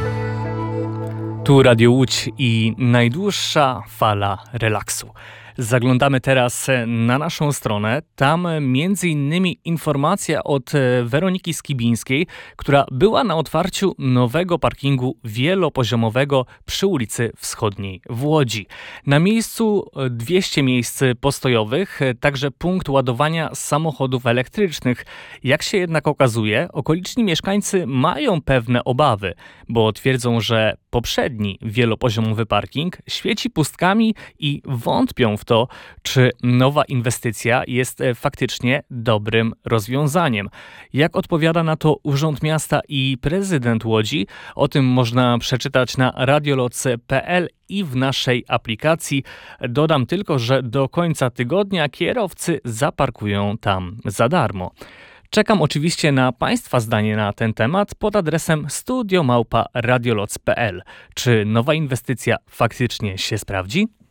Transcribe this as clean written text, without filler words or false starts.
Tu Radio Łódź i najdłuższa fala relaksu. Zaglądamy teraz na naszą stronę. Tam między innymi informacja od Weroniki Skibińskiej, która była na otwarciu nowego parkingu wielopoziomowego przy ulicy Wschodniej w Łodzi. Na miejscu 200 miejsc postojowych, także punkt ładowania samochodów elektrycznych. Jak się jednak okazuje, okoliczni mieszkańcy mają pewne obawy, bo twierdzą, że poprzedni wielopoziomowy parking świeci pustkami i wątpią w to, czy nowa inwestycja jest faktycznie dobrym rozwiązaniem. Jak odpowiada na to Urząd Miasta i prezydent Łodzi? O tym można przeczytać na radioloc.pl i w naszej aplikacji. Dodam tylko, że do końca tygodnia kierowcy zaparkują tam za darmo. Czekam oczywiście na Państwa zdanie na ten temat pod adresem studio@radioloc.pl. Czy nowa inwestycja faktycznie się sprawdzi?